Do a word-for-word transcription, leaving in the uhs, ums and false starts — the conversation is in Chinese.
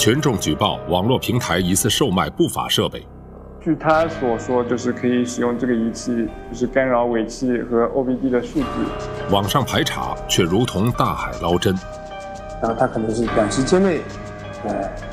群众举报网络平台疑似售卖不法设备。 据他所说，就是可以使用这个仪器，就是干扰尾气和 O B D 的数据。 网上排查却如同大海捞针。 然后他可能是短时间内，呃。